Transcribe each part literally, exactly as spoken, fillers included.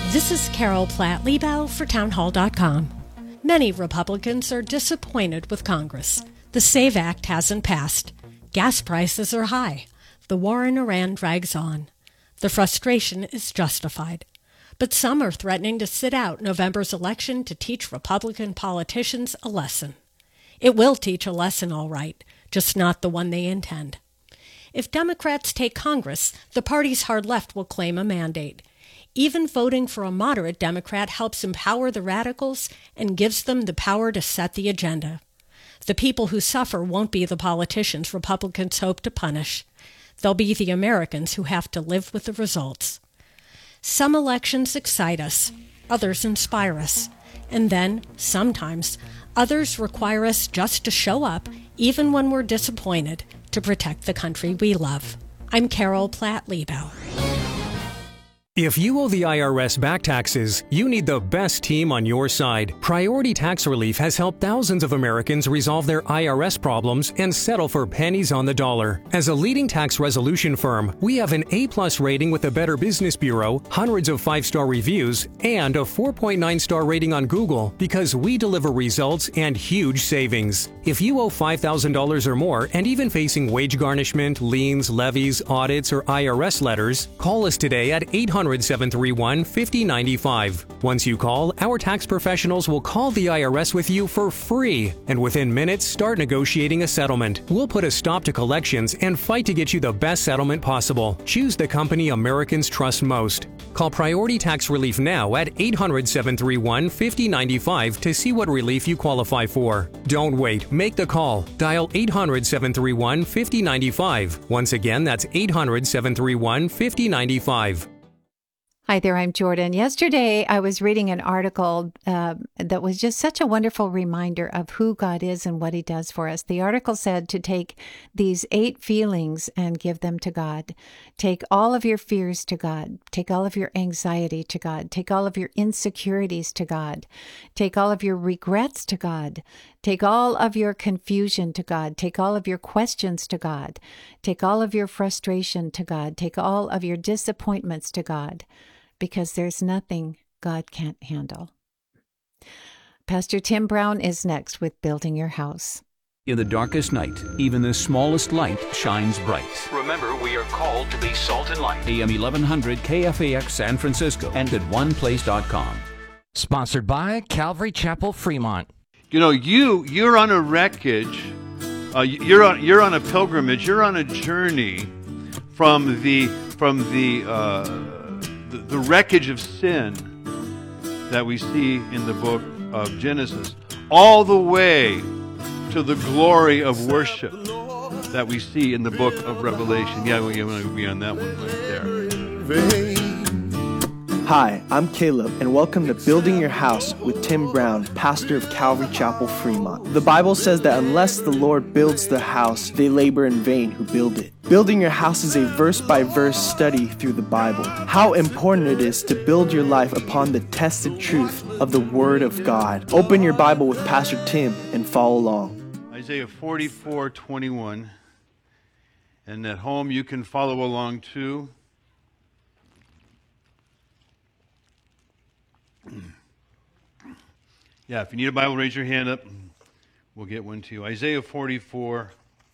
This is Carol Platt-Liebau for townhall dot com. Many Republicans are disappointed with Congress. The SAVE Act hasn't passed. Gas prices are high. The war in Iran drags on. The frustration is justified. But some are threatening to sit out November's election to teach Republican politicians a lesson. It will teach a lesson, all right, just not the one they intend. If Democrats take Congress, the party's hard left will claim a mandate. Even voting for a moderate Democrat helps empower the radicals and gives them the power to set the agenda. The people who suffer won't be the politicians Republicans hope to punish. They'll be the Americans who have to live with the results. Some elections excite us, others inspire us, and then, sometimes, others require us just to show up, even when we're disappointed, to protect the country we love. I'm Carol Platt-Liebau. If you owe the I R S back taxes, you need the best team on your side. Priority Tax Relief has helped thousands of Americans resolve their I R S problems and settle for pennies on the dollar. As a leading tax resolution firm, we have an A-plus rating with the Better Business Bureau, hundreds of five-star reviews, and a four point nine star rating on Google because we deliver results and huge savings. If you owe five thousand dollars or more and even facing wage garnishment, liens, levies, audits, or I R S letters, call us today at eight hundred, seven three one, five oh nine five. Once you call, our tax professionals will call the I R S with you for free, and within minutes start negotiating a settlement. We'll put a stop to collections and fight to get you the best settlement possible. Choose the company Americans trust most. Call Priority Tax Relief now at eight hundred, seven three one, five oh nine five to see what relief you qualify for. Don't wait. Make the call. Dial eight hundred, seven three one, five oh nine five. Once again, that's eight hundred, seven three one, five oh nine five. Hi there, I'm Jordan. Yesterday, I was reading an article uh, that was just such a wonderful reminder of who God is and what He does for us. The article said to take these eight feelings and give them to God. Take all of your fears to God. Take all of your anxiety to God. Take all of your insecurities to God. Take all of your regrets to God. Take all of your confusion to God. Take all of your questions to God. Take all of your frustration to God. Take all of your disappointments to God. Because there's nothing God can't handle. Pastor Tim Brown is next with Building Your House. In the darkest night, even the smallest light shines bright. Remember, we are called to be salt and light. A M eleven hundred K F A X San Francisco and at one place dot com. Sponsored by Calvary Chapel, Fremont. You know, you you're on a wreckage. Uh, you're on you're on a pilgrimage. You're on a journey from the from the. Uh, The, the wreckage of sin that we see in the book of Genesis, all the way to the glory of worship that we see in the book of Revelation. Yeah, we're going to be on that one right there. Hi, I'm Caleb, and welcome to Building Your House with Tim Brown, pastor of Calvary Chapel, Fremont. The Bible says that unless the Lord builds the house, they labor in vain who build it. Building Your House is a verse-by-verse study through the Bible. How important it is to build your life upon the tested truth of the Word of God. Open your Bible with Pastor Tim and follow along. Isaiah forty-four twenty-one. And at home you can follow along too. Yeah, if you need a Bible, raise your hand up. We'll get one to you. Isaiah forty-four,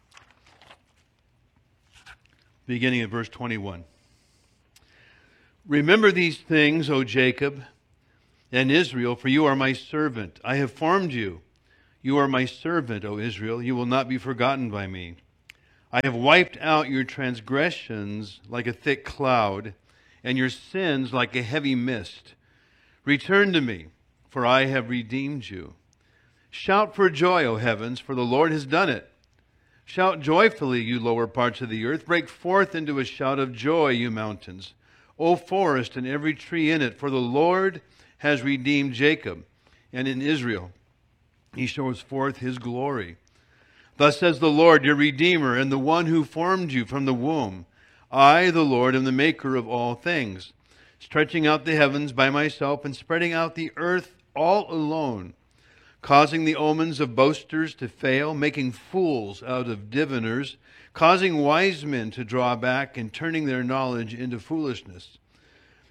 beginning at verse twenty-one. Remember these things, O Jacob and Israel, for you are my servant. I have formed you. You are my servant, O Israel. You will not be forgotten by me. I have wiped out your transgressions like a thick cloud, and your sins like a heavy mist. Return to me, for I have redeemed you. Shout for joy, O heavens, for the Lord has done it. Shout joyfully, you lower parts of the earth. Break forth into a shout of joy, you mountains. O forest and every tree in it, for the Lord has redeemed Jacob, and in Israel He shows forth His glory. Thus says the Lord, your Redeemer, and the one who formed you from the womb. I, the Lord, am the maker of all things, stretching out the heavens by myself and spreading out the earth all alone, causing the omens of boasters to fail, making fools out of diviners, causing wise men to draw back and turning their knowledge into foolishness,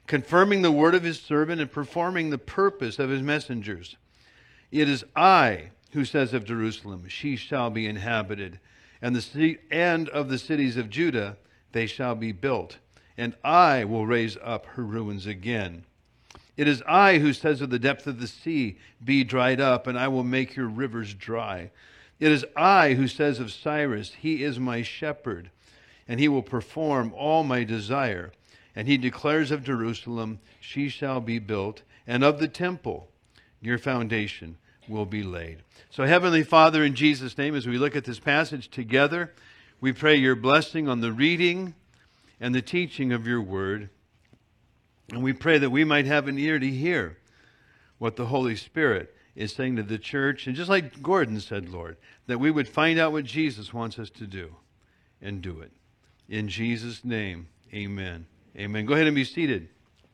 confirming the word of his servant and performing the purpose of his messengers. It is I who says of Jerusalem, she shall be inhabited, and the city, and of the cities of Judah, they shall be built, and I will raise up her ruins again. It is I who says of the depth of the sea, be dried up, and I will make your rivers dry. It is I who says of Cyrus, he is my shepherd, and he will perform all my desire. And he declares of Jerusalem, she shall be built, and of the temple, your foundation will be laid. So Heavenly Father, in Jesus' name, as we look at this passage together, we pray your blessing on the reading and the teaching of your word. And we pray that we might have an ear to hear what the Holy Spirit is saying to the church. And just like Gordon said, Lord, that we would find out what Jesus wants us to do and do it. In Jesus' name, amen. Amen. Go ahead and be seated.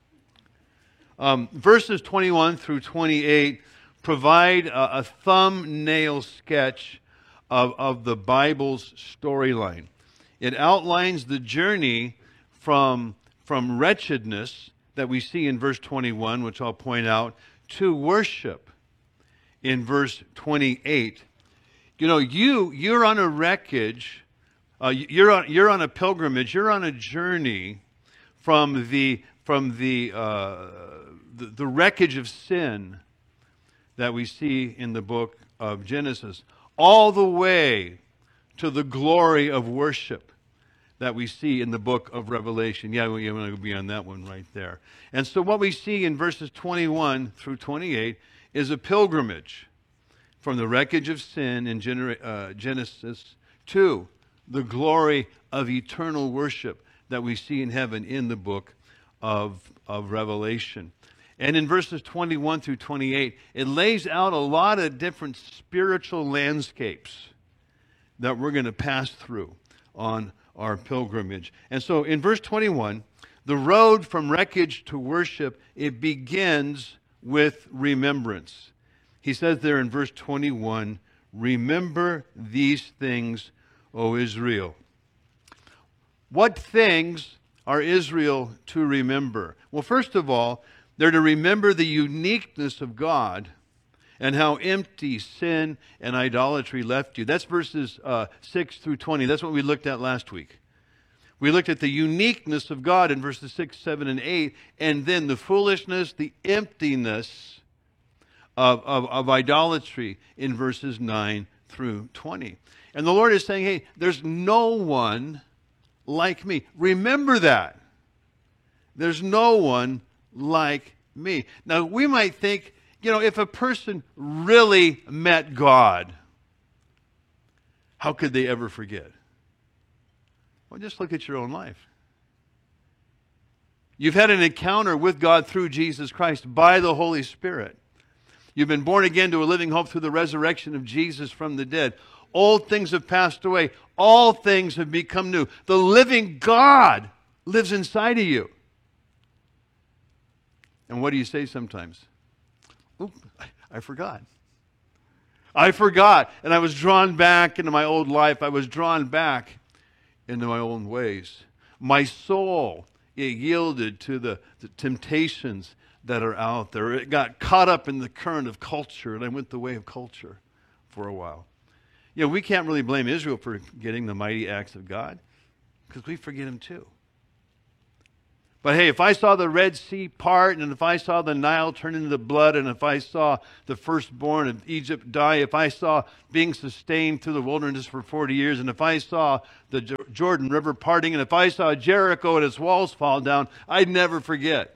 Um, verses twenty-one through twenty-eight provide a, a thumbnail sketch of, of the Bible's storyline. It outlines the journey from, from wretchedness that we see in verse twenty-one, which I'll point out, to worship in verse twenty-eight. You know, you, you're on a wreckage, uh, you're, on, you're on a pilgrimage, you're on a journey from the, from the, uh, the, the wreckage of sin that we see in the book of Genesis, all the way to the glory of worship that we see in the book of Revelation. Yeah, we want to be on that one right there. And so what we see in verses twenty-one through twenty-eight is a pilgrimage from the wreckage of sin in Genesis to the glory of eternal worship that we see in heaven in the book of, of Revelation. And in verses twenty-one through twenty-eight, it lays out a lot of different spiritual landscapes that we're going to pass through on our pilgrimage. And so in verse twenty-one, the road from wreckage to worship, it begins with remembrance. He says there in verse twenty-one, remember these things, O Israel. What things are Israel to remember? Well, first of all, they're to remember the uniqueness of God and how empty sin and idolatry left you. That's verses uh, six through twenty. That's what we looked at last week. We looked at the uniqueness of God in verses six, seven, and eight, and then the foolishness, the emptiness of, of, of idolatry in verses nine through twenty. And the Lord is saying, hey, there's no one like me. Remember that. There's no one like me. Now, we might think, you know, if a person really met God, how could they ever forget? Well, just look at your own life. You've had an encounter with God through Jesus Christ by the Holy Spirit. You've been born again to a living hope through the resurrection of Jesus from the dead. Old things have passed away. All things have become new. The living God lives inside of you. And what do you say sometimes? Oop, I, I forgot. I forgot. And I was drawn back into my old life. I was drawn back into my own ways. My soul, it yielded to the, the temptations that are out there. It got caught up in the current of culture, and I went the way of culture for a while. You know, we can't really blame Israel for forgetting the mighty acts of God, because we forget them too. But hey, if I saw the Red Sea part, and if I saw the Nile turn into blood, and if I saw the firstborn of Egypt die, if I saw being sustained through the wilderness for forty years, and if I saw the Jordan River parting, and if I saw Jericho and its walls fall down, I'd never forget.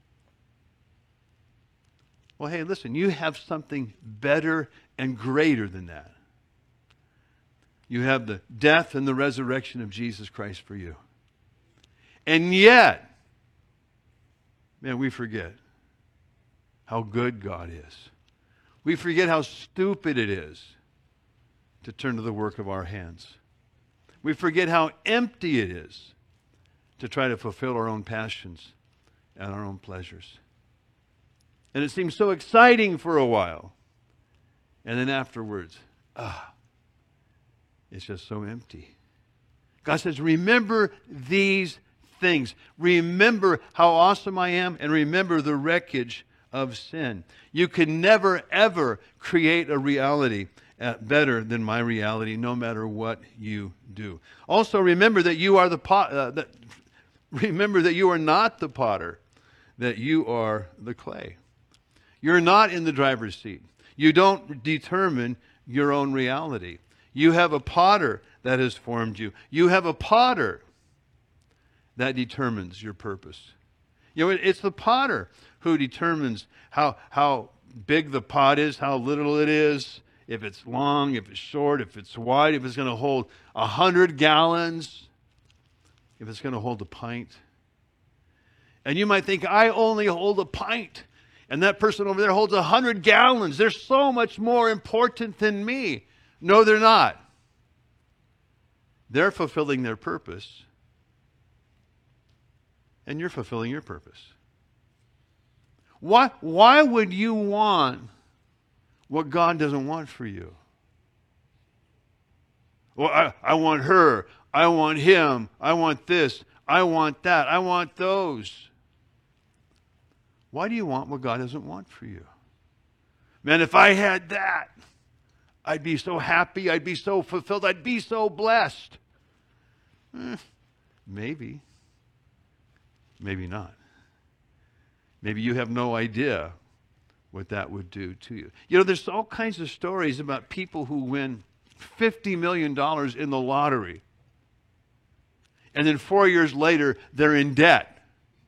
Well, hey, listen, you have something better and greater than that. You have the death and the resurrection of Jesus Christ for you. And yet, man, we forget how good God is. We forget how stupid it is to turn to the work of our hands. We forget how empty it is to try to fulfill our own passions and our own pleasures. And it seems so exciting for a while. And then afterwards, ah, it's just so empty. God says, remember these things. Remember how awesome I am, and remember the wreckage of sin. You can never, ever create a reality uh, better than my reality, no matter what you do. Also, remember that you are the pot. Uh, that, remember that you are not the potter, that you are the clay. You're not in the driver's seat. You don't determine your own reality. You have a potter that has formed you. You have a potter that determines your purpose. You know, it's the potter who determines how how big the pot is, how little it is, if it's long, if it's short, if it's wide, if it's going to hold a hundred gallons, if it's going to hold a pint. And you might think, I only hold a pint, and that person over there holds a hundred gallons. They're so much more important than me. No, they're not. They're fulfilling their purpose, and you're fulfilling your purpose. Why, why would you want what God doesn't want for you? Well, I, I want her. I want him. I want this. I want that. I want those. Why do you want what God doesn't want for you? Man, if I had that, I'd be so happy. I'd be so fulfilled. I'd be so blessed. Eh, maybe. Maybe not. Maybe you have no idea what that would do to you. You know, there's all kinds of stories about people who win fifty million dollars in the lottery, and then four years later, they're in debt.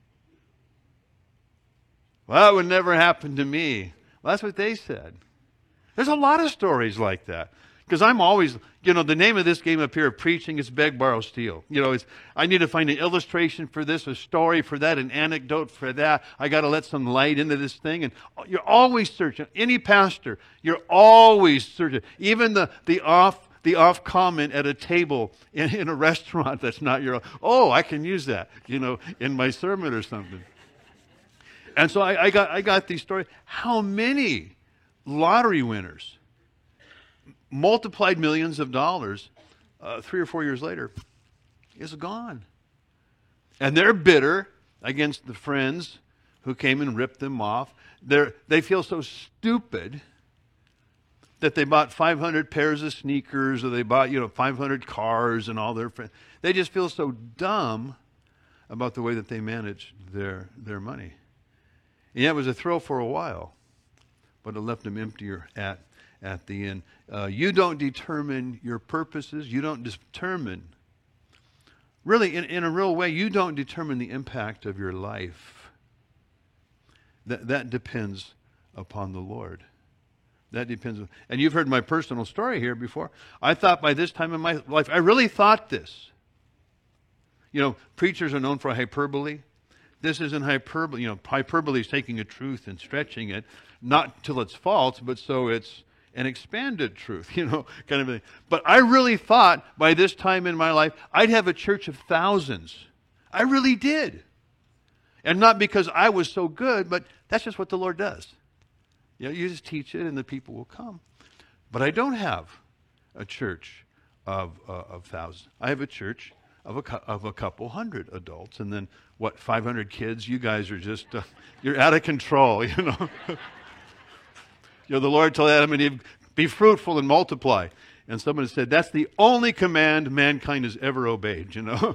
Well, that would never happen to me. Well, that's what they said. There's a lot of stories like that. Because I'm always, you know, the name of this game up here, preaching, is beg, borrow, steal. You know, it's, I need to find an illustration for this, a story for that, an anecdote for that. I got to let some light into this thing. And you're always searching. Any pastor, you're always searching. Even the, the off the off comment at a table in, in a restaurant that's not your own. Oh, I can use that, you know, in my sermon or something. And so I, I got I got these stories. How many lottery winners multiplied millions of dollars uh, three or four years later is gone. And they're bitter against the friends who came and ripped them off. They're, they feel so stupid that they bought five hundred pairs of sneakers, or they bought, you know, five hundred cars and all their friends. They just feel so dumb about the way that they manage their, their money. And yeah, it was a thrill for a while, but it left them emptier at at the end. Uh, you don't determine your purposes. You don't determine, really, in, in a real way, you don't determine the impact of your life. That, that depends upon the Lord. That depends. And you've heard my personal story here before. I thought by this time in my life, I really thought this. You know, preachers are known for hyperbole. This isn't hyperbole. You know, hyperbole is taking a truth and stretching it, not till it's false, but so it's an expanded truth, you know, kind of thing. But I really thought by this time in my life, I'd have a church of thousands. I really did. And not because I was so good, but that's just what the Lord does. You know, you just teach it and the people will come. But I don't have a church of uh, of thousands. I have a church of a, cu- of a couple hundred adults. And then, what, five hundred kids? You guys are just, uh, you're out of control, you know. You know, the Lord told Adam and Eve, be fruitful and multiply. And someone said, that's the only command mankind has ever obeyed, you know.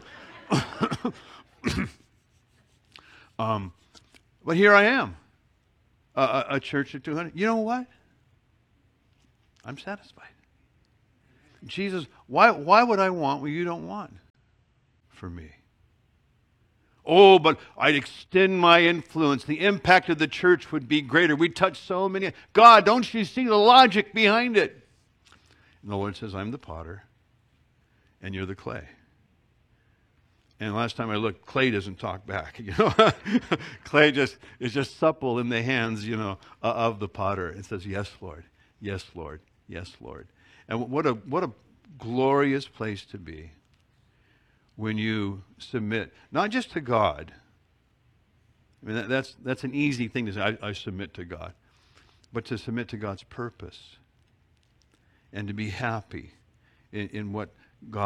um, but here I am, a, a church of two hundred. You know what? I'm satisfied. Jesus, why, why would I want what you don't want for me? Oh, but I'd extend my influence. The impact of the church would be greater. We'd touch so many. God, don't you see the logic behind it? And the Lord says, I'm the potter, and you're the clay. And last time I looked, clay doesn't talk back. You know, clay just is just supple in the hands, you know, of the potter. It says, yes, Lord. Yes, Lord. Yes, Lord. And what a what a glorious place to be when you submit, not just to God. I mean, that, that's that's an easy thing to say, I, I submit to God. But to submit to God's purpose and to be happy in, in what God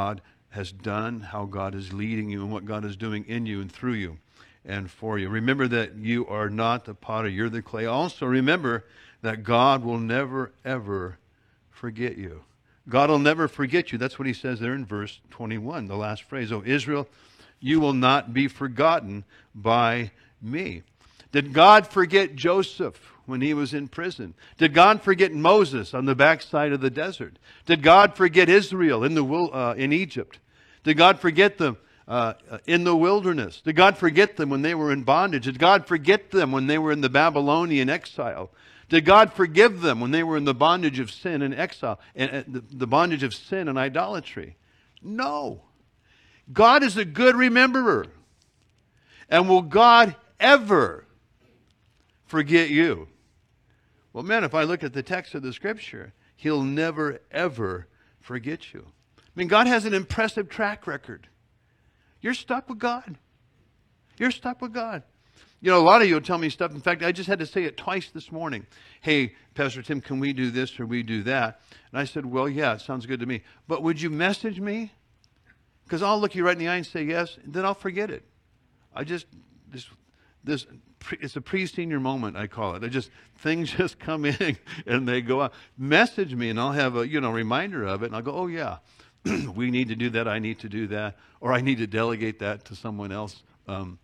has done, how God is leading you, and what God is doing in you and through you and for you. Remember that you are not the potter, you're the clay. Also remember that God will never, ever forget you. God will never forget you. That's what he says there in verse twenty-one, the last phrase. "O Israel, you will not be forgotten by me." Did God forget Joseph when he was in prison? Did God forget Moses on the backside of the desert? Did God forget Israel in the uh, in Egypt? Did God forget them uh, in the wilderness? Did God forget them when they were in bondage? Did God forget them when they were in the Babylonian exile? Did God forgive them when they were in the bondage of sin and exile, and the bondage of sin and idolatry? No. God is a good rememberer. And will God ever forget you? Well, man, if I look at the text of the Scripture, he'll never, ever forget you. I mean, God has an impressive track record. You're stuck with God. You're stuck with God. You know, a lot of you will tell me stuff. In fact, I just had to say it twice this morning. "Hey, Pastor Tim, can we do this or we do that?" And I said, "Well, yeah, it sounds good to me. But would you message me? Because I'll look you right in the eye and say yes, and then I'll forget it." I just, this, this, it's a pre-senior moment, I call it. I just, things just come in and they go out. Message me and I'll have a, you know, reminder of it. And I'll go, "Oh yeah, we need to do that. I need to do that. Or I need to delegate that to someone else." Um,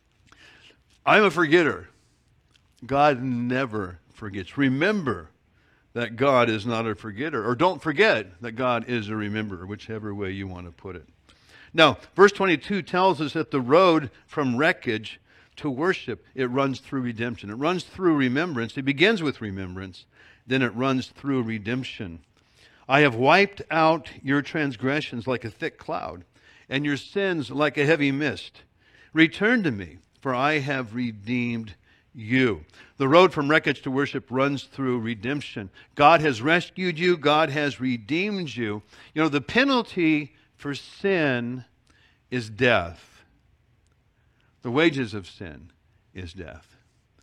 I'm a forgetter. God never forgets. Remember that God is not a forgetter. Or don't forget that God is a rememberer, whichever way you want to put it. Now, verse twenty-two tells us that the road from wreckage to worship, it runs through redemption. It runs through remembrance. It begins with remembrance. Then it runs through redemption. "I have wiped out your transgressions like a thick cloud, and your sins like a heavy mist. Return to me, for I have redeemed you." The road from wreckage to worship runs through redemption. God has rescued you. God has redeemed you. You know, the penalty for sin is death. The wages of sin is death.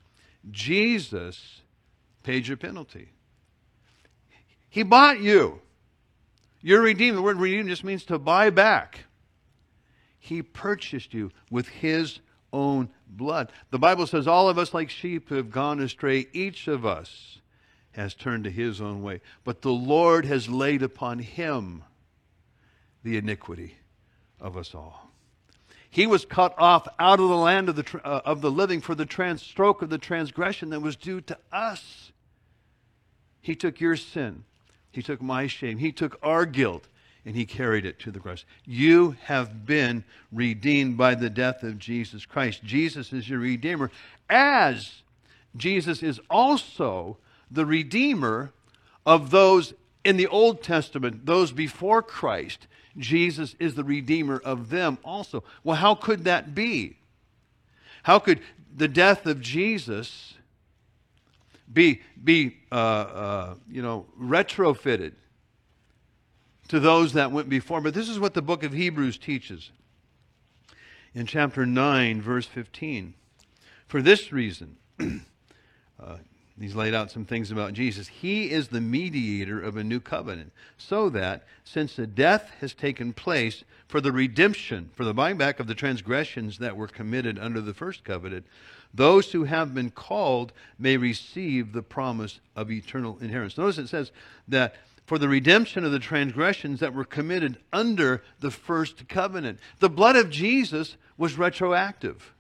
Jesus paid your penalty. He bought you. You're redeemed. The word redeemed just means to buy back. He purchased you with his own blood. The Bible says all of us like sheep have gone astray. Each of us has turned to his own way. But the Lord has laid upon him the iniquity of us all. He was cut off out of the land of the, uh, of the living for the trans- stroke of the transgression that was due to us. He took your sin. He took my shame. He took our guilt. And he carried it to the cross. You have been redeemed by the death of Jesus Christ. Jesus is your Redeemer, as Jesus is also the Redeemer of those in the Old Testament, those before Christ. Jesus is the Redeemer of them also. Well, how could that be? How could the death of Jesus be, be uh, uh, you know, retrofitted to those that went before? But this is what the book of Hebrews teaches. In chapter nine, verse fifteen. "For this reason," uh, he's laid out some things about Jesus. "He is the mediator of a new covenant, so that, since the death has taken place for the redemption, for the buying back of the transgressions that were committed under the first covenant, those who have been called may receive the promise of eternal inheritance." Notice it says that for the redemption of the transgressions that were committed under the first covenant. The blood of Jesus was retroactive.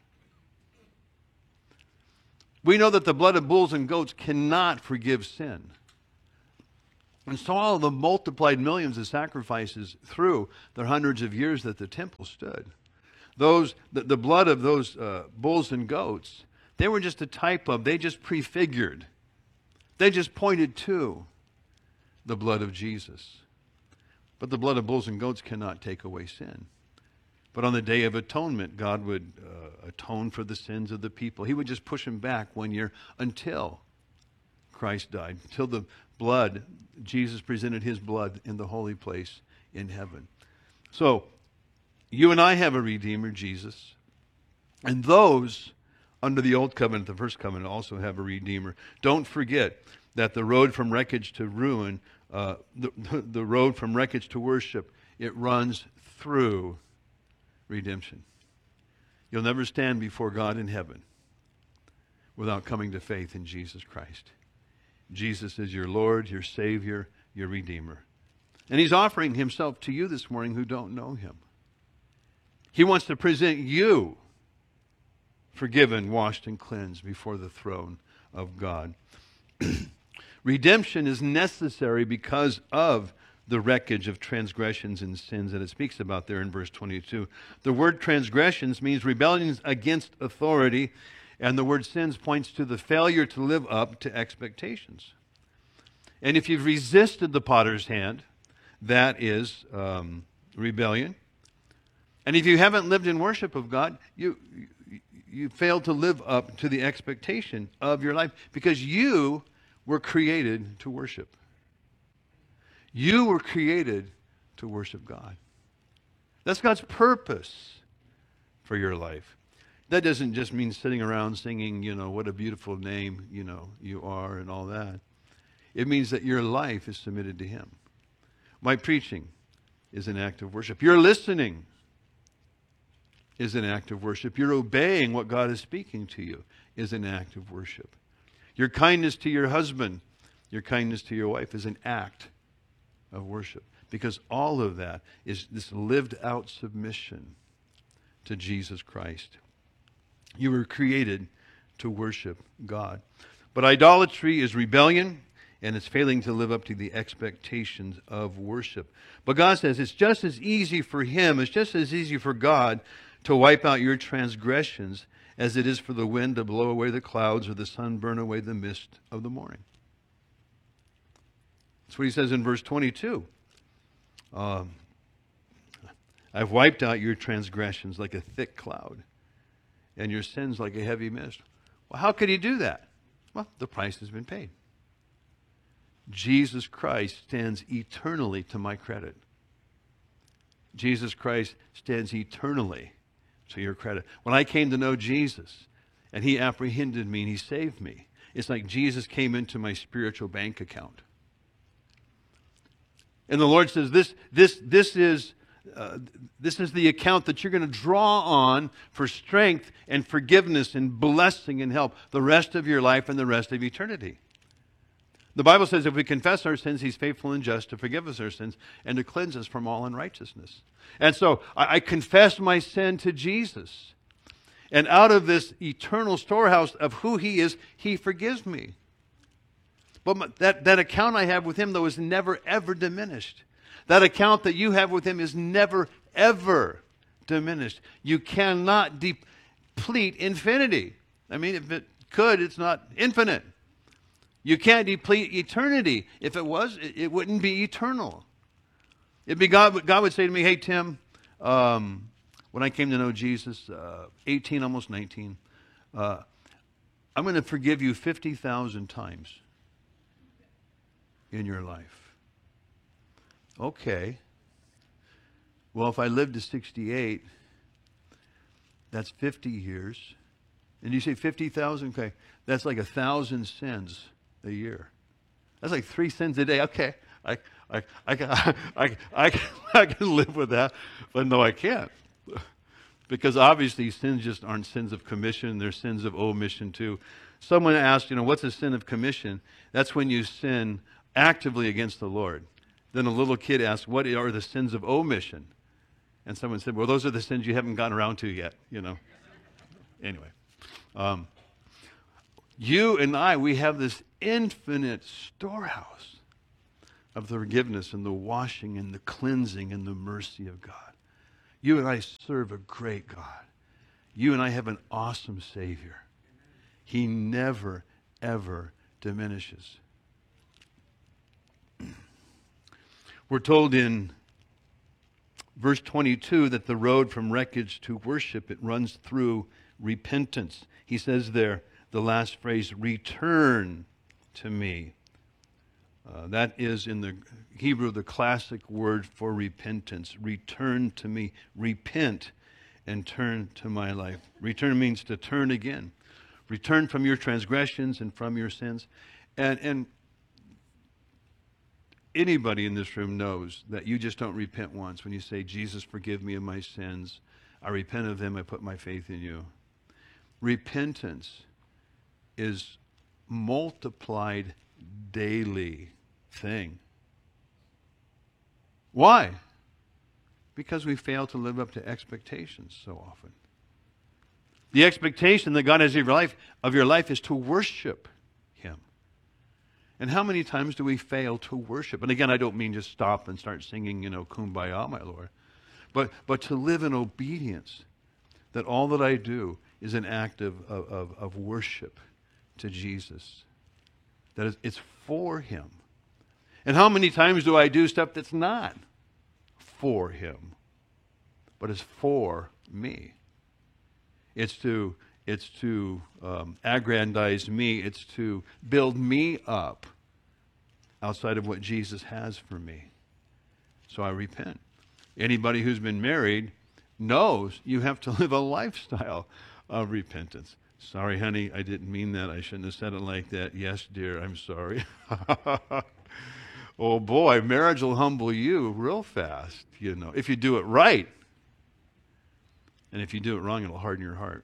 We know that the blood of bulls and goats cannot forgive sin. And so all of the multiplied millions of sacrifices through the hundreds of years that the temple stood, those the, the blood of those uh, bulls and goats, they were just a type of, they just prefigured. They just pointed to the blood of Jesus. But the blood of bulls and goats cannot take away sin. But on the Day of Atonement, God would uh, atone for the sins of the people. He would just push them back one year until Christ died, until the blood, Jesus presented his blood in the holy place in heaven. So, you and I have a Redeemer, Jesus. And those under the Old Covenant, the First Covenant, also have a Redeemer. Don't forget that the road from wreckage to ruin, uh, the, the road from wreckage to worship, it runs through redemption. You'll never stand before God in heaven without coming to faith in Jesus Christ. Jesus is your Lord, your Savior, your Redeemer. And he's offering himself to you this morning who don't know him. He wants to present you forgiven, washed, and cleansed before the throne of God. Redemption is necessary because of the wreckage of transgressions and sins that it speaks about there in verse twenty-two. The word transgressions means rebellions against authority, and the word sins points to the failure to live up to expectations. And if you've resisted the potter's hand, that is um, rebellion. And if you haven't lived in worship of God, you you failed to live up to the expectation of your life, because you were created to worship. You were created to worship God. That's God's purpose for your life. That doesn't just mean sitting around singing, you know, what a beautiful name, you know, you are and all that. It means that your life is submitted to Him. My preaching is an act of worship. Your listening is an act of worship. Your obeying what God is speaking to you is an act of worship. Your kindness to your husband, your kindness to your wife is an act of worship. Because all of that is this lived out submission to Jesus Christ. You were created to worship God. But idolatry is rebellion, and it's failing to live up to the expectations of worship. But God says it's just as easy for Him, it's just as easy for God to wipe out your transgressions as it is for the wind to blow away the clouds or the sun burn away the mist of the morning. That's what He says in verse twenty-two. Um, I've wiped out your transgressions like a thick cloud, and your sins like a heavy mist. Well, how could He do that? Well, the price has been paid. Jesus Christ stands eternally to my credit. Jesus Christ stands eternally to your credit. When I came to know Jesus, and He apprehended me and He saved me, it's like Jesus came into my spiritual bank account. And the Lord says, this, this, this is uh, this is the account that you're going to draw on for strength and forgiveness and blessing and help the rest of your life and the rest of eternity. The Bible says if we confess our sins, He's faithful and just to forgive us our sins and to cleanse us from all unrighteousness. And so I, I confess my sin to Jesus. And out of this eternal storehouse of who He is, He forgives me. But my, that, that account I have with Him, though, is never, ever diminished. That account that you have with Him is never, ever diminished. You cannot deplete infinity. I mean, if it could, it's not infinite. You can't deplete eternity. If it was, it, it wouldn't be eternal. It'd be God, God would say to me, hey, Tim, um, when I came to know Jesus, uh, eighteen, almost nineteen, uh, I'm going to forgive you fifty thousand times in your life. Okay. Well, if I lived to sixty-eight, that's fifty years. And you say fifty thousand? Okay. That's like a thousand sins a year. That's like three sins a day. Okay. I I I can I, I, I, I can live with that. But no, I can't. Because obviously sins just aren't sins of commission, they're sins of omission too. Someone asked, you know, what's a sin of commission? That's when you sin actively against the Lord. Then a little kid asked, what are the sins of omission? And someone said, well, those are the sins you haven't gotten around to yet, you know. Anyway. Um, you and I, we have this infinite storehouse of the forgiveness and the washing and the cleansing and the mercy of God. You and I serve a great God. You and I have an awesome Savior. He never, ever diminishes. We're told in verse twenty-two that the road from wreckage to worship, it runs through repentance. He says there, the last phrase, return to me. Uh, that is in the Hebrew the classic word for repentance. Return to me. Repent and turn to my life. Return means to turn again. Return from your transgressions and from your sins. And, and anybody in this room knows that you just don't repent once when you say, Jesus, forgive me of my sins. I repent of them. I put my faith in you. Repentance is multiplied daily thing. Why? Because we fail to live up to expectations so often. The expectation that God has of your life, of your life is to worship Him. And how many times do we fail to worship? And again, I don't mean just stop and start singing, you know, Kumbaya, my Lord. But, but to live in obedience, that all that I do is an act of, of, of worship to Jesus. That is, it's for Him. And how many times do I do stuff that's not for Him, but is for me? It's to, it's to um, aggrandize me. It's to build me up outside of what Jesus has for me. So I repent. Anybody who's been married knows you have to live a lifestyle of repentance. Sorry, honey, I didn't mean that. I shouldn't have said it like that. Yes, dear, I'm sorry. Oh, boy, marriage will humble you real fast, you know, if you do it right. And if you do it wrong, it'll harden your heart.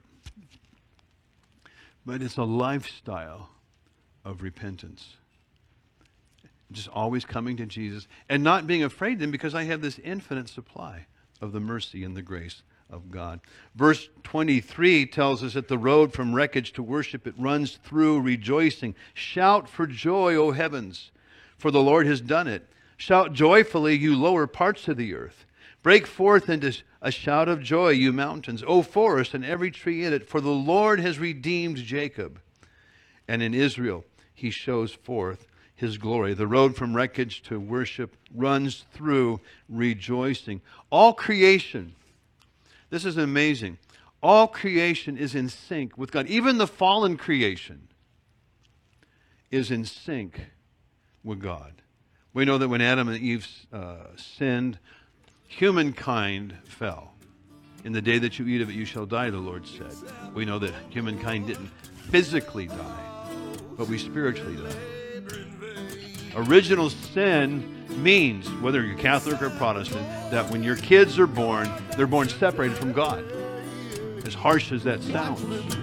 But it's a lifestyle of repentance. Just always coming to Jesus and not being afraid of Him, because I have this infinite supply of the mercy and the grace of God. Verse twenty-three tells us that the road from wreckage to worship, it runs through rejoicing. Shout for joy, O heavens, for the Lord has done it. Shout joyfully, you lower parts of the earth. Break forth into a shout of joy, you mountains, O forest and every tree in it, for the Lord has redeemed Jacob, and in Israel He shows forth His glory. The road from wreckage to worship runs through rejoicing. All creation, this is amazing, all creation is in sync with God. Even the fallen creation is in sync with God. We know that when Adam and Eve uh, sinned, humankind fell. In the day that you eat of it, you shall die, the Lord said. We know that humankind didn't physically die, but we spiritually died. Original sin means, whether you're Catholic or Protestant, that when your kids are born, they're born separated from God. As harsh as that sounds.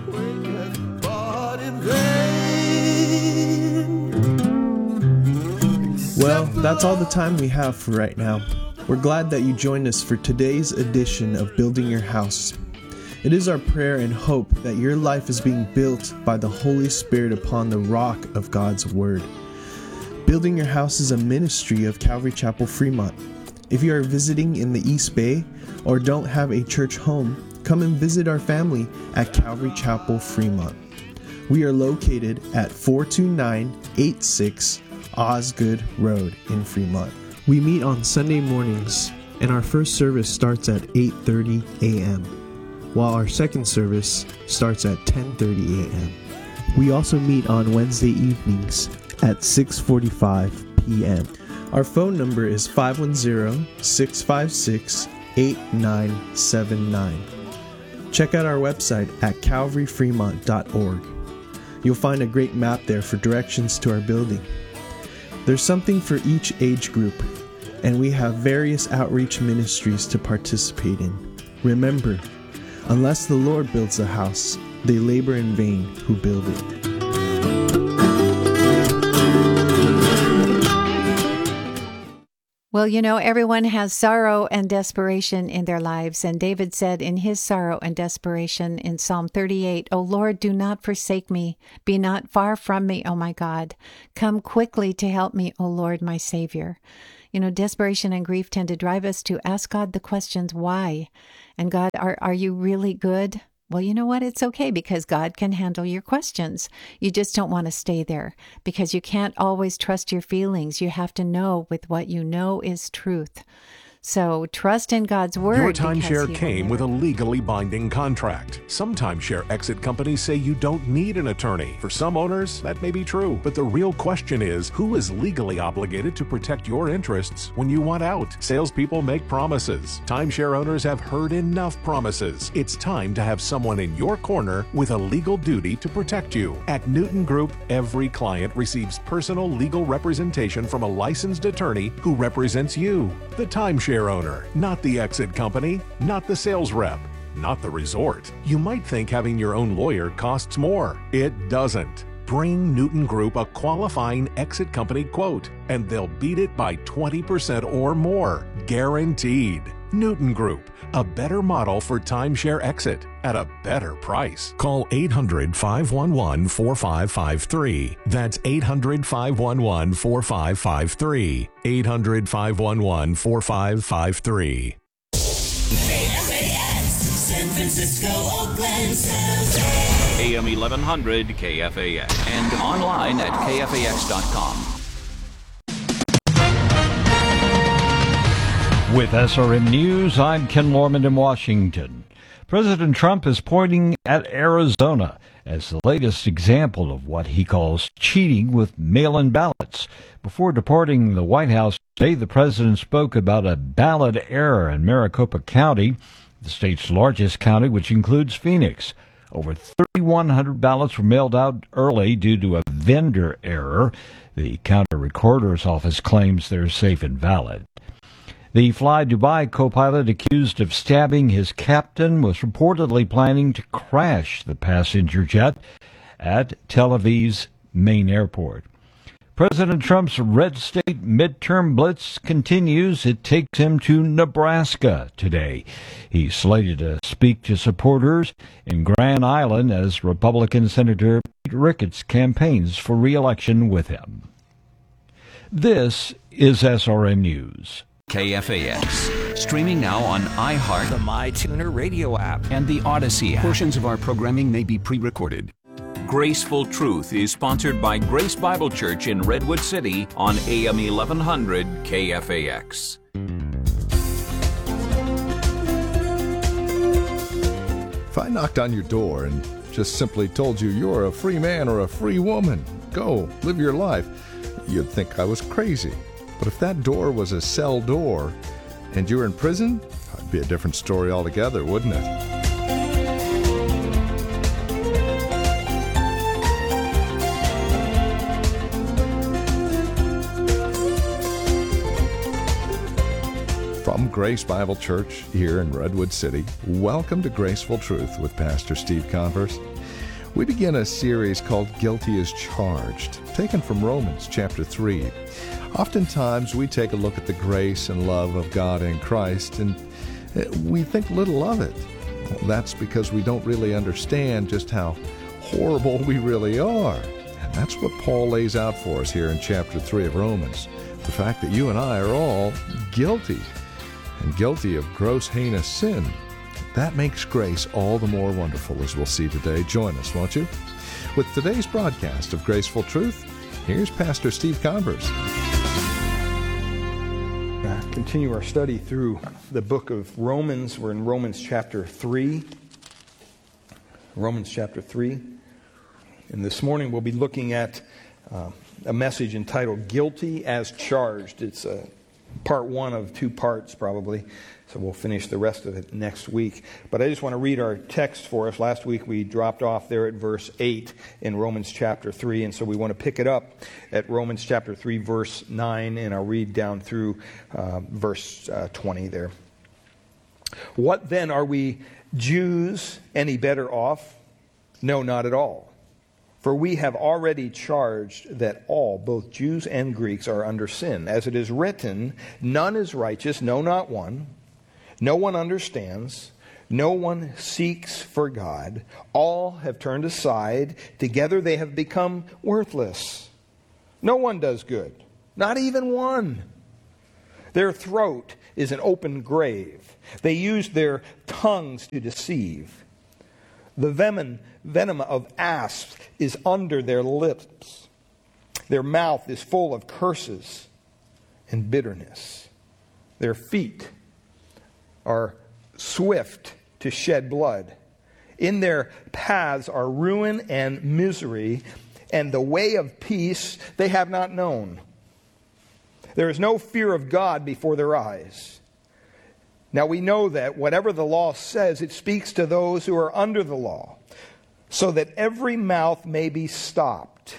Well, that's all the time we have for right now. We're glad that you joined us for today's edition of Building Your House. It is our prayer and hope that your life is being built by the Holy Spirit upon the rock of God's Word. Building Your House is a ministry of Calvary Chapel Fremont. If you are visiting in the East Bay or don't have a church home, come and visit our family at Calvary Chapel Fremont. We are located at four two nine eight six Osgood Road in Fremont. We meet on Sunday mornings, and our first service starts at eight thirty a.m., while our second service starts at ten thirty a.m. We also meet on Wednesday evenings at six forty-five p.m. Our phone number is five one zero, six five six, eight nine seven nine. Check out our website at calvary fremont dot org. You'll find a great map there for directions to our building. There's something for each age group, and we have various outreach ministries to participate in. Remember, unless the Lord builds a house, they labor in vain who build it. Well, you know, everyone has sorrow and desperation in their lives. And David said in his sorrow and desperation in Psalm thirty-eight, O Lord, do not forsake me. Be not far from me, O my God. Come quickly to help me, O Lord, my Savior. You know, desperation and grief tend to drive us to ask God the questions, why? And God, are, are you really good? Well, you know what? It's okay, because God can handle your questions. You just don't want to stay there, because you can't always trust your feelings. You have to know with what you know is truth. So trust in God's word. Your timeshare came with a legally binding contract. Some timeshare exit companies say you don't need an attorney. For some owners, that may be true. But the real question is, who is legally obligated to protect your interests when you want out? Salespeople make promises. Timeshare owners have heard enough promises. It's time to have someone in your corner with a legal duty to protect you. At Newton Group, every client receives personal legal representation from a licensed attorney who represents you, the timeshare owner, not the exit company, not the sales rep, not the resort. You might think having your own lawyer costs more. It doesn't. Bring Newton Group a qualifying exit company quote, and they'll beat it by twenty percent or more, guaranteed. Newton Group, a better model for timeshare exit at a better price. Call eight hundred, five one one, four five five three. That's eight hundred, five one one, four five five three. eight hundred, five one one, four five five three. K F A X, San Francisco, Oakland, San Jose. A M eleven hundred K F A X and online at K F A X dot com. With S R N News, I'm Ken Lorman in Washington. President Trump is pointing at Arizona as the latest example of what he calls cheating with mail-in ballots. Before departing the White House today, the president spoke about a ballot error in Maricopa County, the state's largest county, which includes Phoenix. Over thirty-one hundred ballots were mailed out early due to a vendor error. The county recorder's office claims they're safe and valid. The Fly Dubai co-pilot accused of stabbing his captain was reportedly planning to crash the passenger jet at Tel Aviv's main airport. President Trump's red state midterm blitz continues. It takes him to Nebraska today. He's slated to speak to supporters in Grand Island as Republican Senator Pete Ricketts campaigns for re-election with him. This is S R N News. K F A X. Streaming now on iHeart, The MyTuner radio app, and the Odyssey app. Portions of our programming may be pre-recorded. Graceful Truth is sponsored by Grace Bible Church in Redwood City on A M eleven hundred K F A X. If I knocked on your door and just simply told you you're a free man or a free woman, go, live your life, you'd think I was crazy. But if that door was a cell door and you were in prison, it'd be a different story altogether, wouldn't it? From Grace Bible Church here in Redwood City, welcome to Graceful Truth with Pastor Steve Converse. We begin a series called Guilty as Charged, taken from Romans chapter three. Oftentimes we take a look at the grace and love of God in Christ and we think little of it. Well, that's because we don't really understand just how horrible we really are. And that's what Paul lays out for us here in chapter three of Romans. The fact that you and I are all guilty and guilty of gross, heinous sin. That makes grace all the more wonderful, as we'll see today. Join us, won't you? With today's broadcast of Graceful Truth, here's Pastor Steve Converse. Uh, continue our study through the book of Romans. We're in Romans chapter three. Romans chapter three. And this morning we'll be looking at uh, a message entitled Guilty as Charged. It's uh, part one of two parts probably. So we'll finish the rest of it next week. But I just want to read our text for us. Last week we dropped off there at verse eight in Romans chapter three. And so we want to pick it up at Romans chapter three, verse nine. And I'll read down through uh, verse uh, twenty there. What then, are we Jews any better off? No, not at all. For we have already charged that all, both Jews and Greeks, are under sin. As it is written, none is righteous, no, not one. No one understands. No one seeks for God. All have turned aside. Together they have become worthless. No one does good, not even one. Their throat is an open grave. They use their tongues to deceive. The venom, venom of asps is under their lips. Their mouth is full of curses and bitterness. Their feet are swift to shed blood. In their paths are ruin and misery, and the way of peace they have not known. There is no fear of God before their eyes. Now we know that whatever the law says, it speaks to those who are under the law, so that every mouth may be stopped,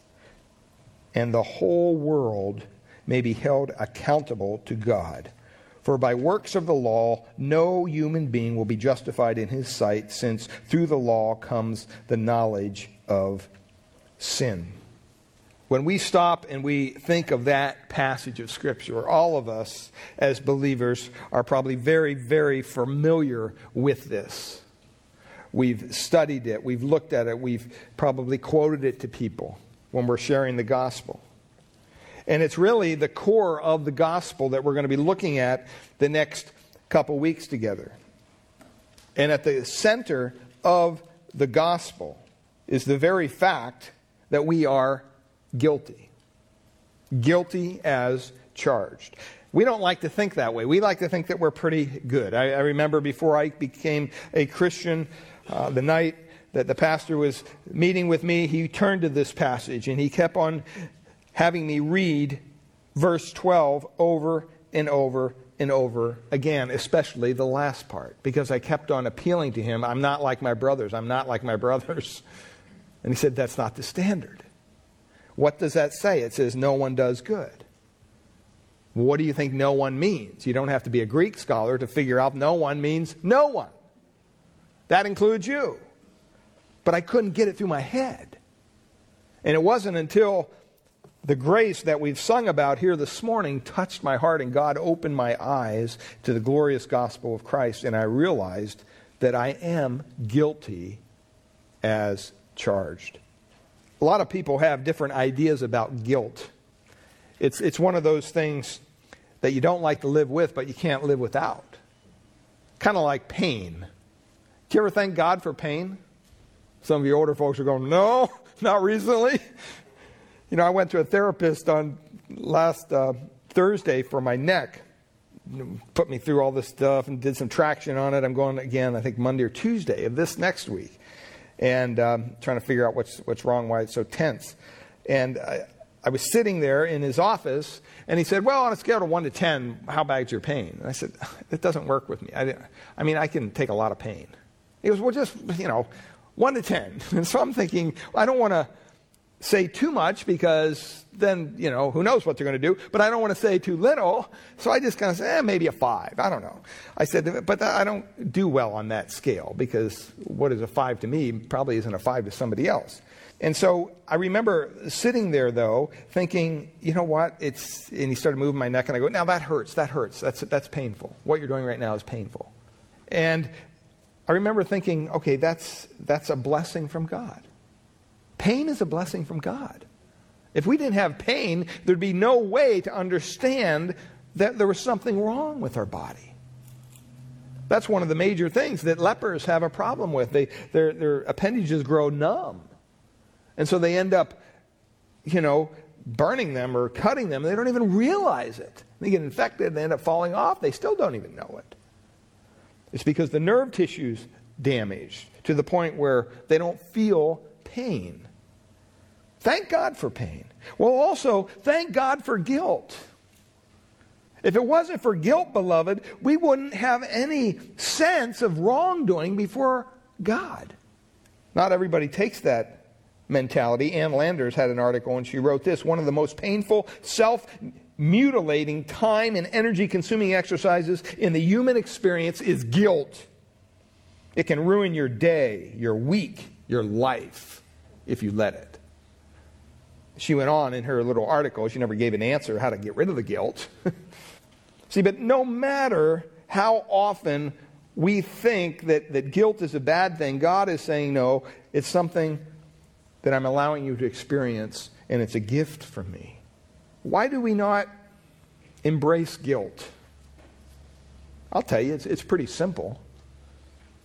and the whole world may be held accountable to God. For by works of the law, no human being will be justified in his sight, since through the law comes the knowledge of sin. When we stop and we think of that passage of Scripture, all of us as believers are probably very, very familiar with this. We've studied it, we've looked at it, we've probably quoted it to people when we're sharing the gospel. And it's really the core of the gospel that we're going to be looking at the next couple weeks together. And at the center of the gospel is the very fact that we are guilty. Guilty as charged. We don't like to think that way. We like to think that we're pretty good. I, I remember before I became a Christian, uh, the night that the pastor was meeting with me, he turned to this passage and he kept on having me read verse twelve over and over and over again, especially the last part, because I kept on appealing to him. I'm not like my brothers. I'm not like my brothers. And he said, that's not the standard. What does that say? It says no one does good. What do you think no one means? You don't have to be a Greek scholar to figure out no one means no one. That includes you. But I couldn't get it through my head. And it wasn't until the grace that we've sung about here this morning touched my heart and God opened my eyes to the glorious gospel of Christ, and I realized that I am guilty as charged. A lot of people have different ideas about guilt. It's, it's one of those things that you don't like to live with, but you can't live without. Kind of like pain. Do you ever thank God for pain? Some of you older folks are going, no, not recently. You know, I went to a therapist on last uh, Thursday for my neck. Put me through all this stuff and did some traction on it. I'm going again, I think Monday or Tuesday of this next week. And um, trying to figure out what's what's wrong, why it's so tense. And I, I was sitting there in his office, and he said, well, on a scale of one to ten, how bad's your pain? And I said, it doesn't work with me. I, I mean, I can take a lot of pain. He goes, well, just, you know, one to ten. And so I'm thinking, I don't want to say too much because then, you know, who knows what they're going to do. But I don't want to say too little. So I just kind of say, eh, maybe a five. I don't know. I said, but I don't do well on that scale because what is a five to me probably isn't a five to somebody else. And so I remember sitting there, though, thinking, you know what? It's, and he started moving my neck, and I go, now that hurts. That hurts. That's, that's painful. What you're doing right now is painful. And I remember thinking, okay, that's, that's a blessing from God. Pain is a blessing from God. If we didn't have pain, there'd be no way to understand that there was something wrong with our body. That's one of the major things that lepers have a problem with. They, their, their appendages grow numb. And so they end up, you know, burning them or cutting them. They don't even realize it. They get infected, they end up falling off. They still don't even know it. It's because the nerve tissue's damaged to the point where they don't feel pain. Thank God for pain. Well, also, thank God for guilt. If it wasn't for guilt, beloved, we wouldn't have any sense of wrongdoing before God. Not everybody takes that mentality. Ann Landers had an article and she wrote this: one of the most painful, self-mutilating, time and energy-consuming exercises in the human experience is guilt. It can ruin your day, your week, your life, if you let it. She went on in her little article. She never gave an answer how to get rid of the guilt. See, but no matter how often we think that, that guilt is a bad thing, God is saying, no, it's something that I'm allowing you to experience, and it's a gift from me. Why do we not embrace guilt? I'll tell you, it's, it's pretty simple.